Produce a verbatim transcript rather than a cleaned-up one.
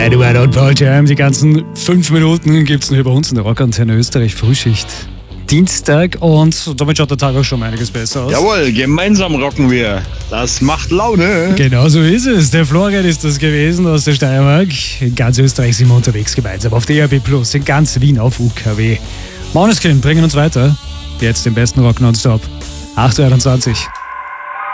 Edward und Paul Jam, die ganzen fünf Minuten gibt es nur bei uns in der Rockantenne Österreich Frühschicht. Dienstag und damit schaut der Tag auch schon einiges besser aus. Jawohl, gemeinsam rocken wir. Das macht Laune. Genau so ist es. Der Florian ist das gewesen aus der Steiermark. In ganz Österreich sind wir unterwegs gemeinsam auf D A B Plus, in ganz Wien auf U K W. Måneskin bringen uns weiter. Jetzt den besten Rock nonstop. acht Uhr einundzwanzig.